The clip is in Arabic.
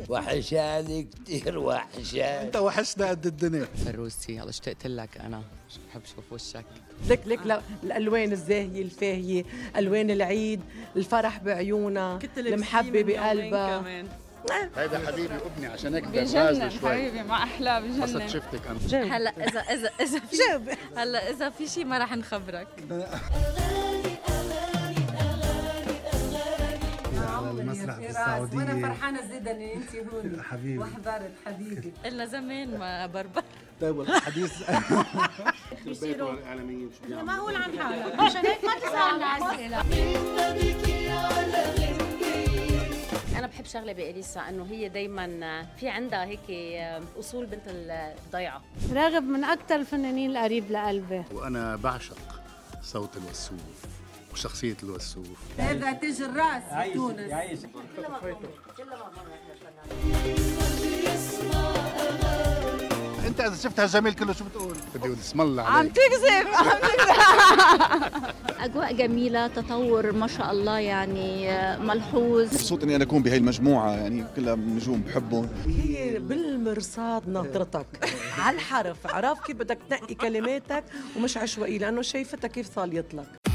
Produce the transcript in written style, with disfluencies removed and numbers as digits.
وحشاني كتير وحشاني. انت وحشنا قد الدنيا. فروسي يلا اشتقت لك انا، بحب اشوف وشك. لك الالوان الزاهيه الفاهيه، الوان العيد، الفرح بعيونها، المحبه بقلبها. هيدا حبيبي وابني عشان هيك بجنن حبيبي، ما احلى بجنن. قصد شفتك انا. هلا اذا في هلا اذا في شيء ما رح نخبرك. على المسرح في السعودية وانا فرحانه زيدا ان انت هون حبيبي وحضرت حبيبي. قلنا زمان ما بربر. طيب الحديث معقول عن حالك عشان هيك ما تسألنا أسئلة. أنا بحب شغلة بإليسا إنه هي دايماً في عندها هيك أصول بنت الضيعة. راغب من أكثر الفنانين القريب لقلبي. وانا بعشق صوت الوسوف وشخصية الوسوف. هذا تاج الراس بتونس. انت اذا شفتها جميل كله شو بتقول؟ بدي اقول اسم الله عم عليك. تكذب. أجواء جميلة، تطور ما شاء الله يعني ملحوظ. مبسوط اني انا اكون بهي المجموعه، يعني كلها نجوم بحبهم. هي بالمرصاد ناطرتك على الحرف، عرف كيف بدك تنقي كلماتك ومش عشوائي، لانه شايفتها كيف صاليت لك.